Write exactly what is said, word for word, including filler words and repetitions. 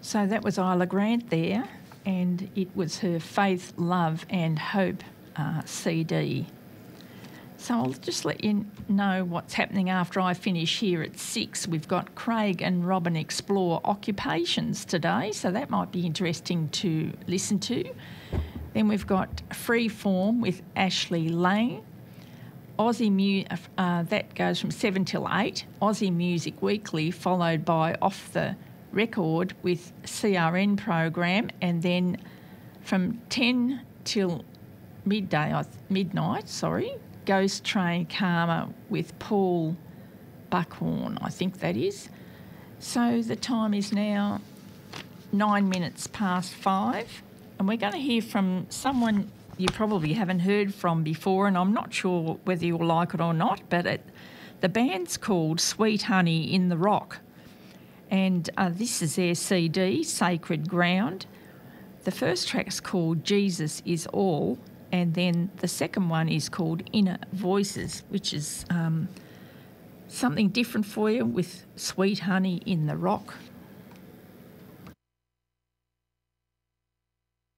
So that was Isla Grant there, and it was her Faith, Love and Hope uh, C D. So I'll just let you know what's happening after I finish here at six. We've got Craig and Robin explore occupations today, so that might be interesting to listen to. Then we've got Freeform with Ashley Lane. Aussie mu- uh, that goes from seven till eight. Aussie Music Weekly, followed by Off the Record with C R N program, and then from ten till midday, uh, midnight, sorry, Ghost Train Karma with Paul Buckhorn, I think that is. So the time is now nine minutes past five, and we're going to hear from someone you probably haven't heard from before, and I'm not sure whether you'll like it or not, but it, the band's called Sweet Honey in the Rock, and uh, this is their C D, Sacred Ground. The first track's called Jesus is All, and then the second one is called Inner Voices, which is um, something different for you with Sweet Honey in the Rock.